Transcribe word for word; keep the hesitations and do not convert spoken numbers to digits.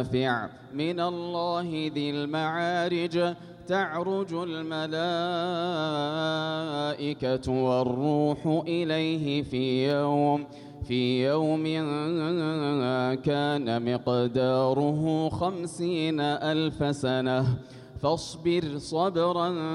من الله ذي المعارج تعرج الملائكة والروح إليه في يوم في يوم كان مقداره خمسين ألف سنة فاصبر صبرا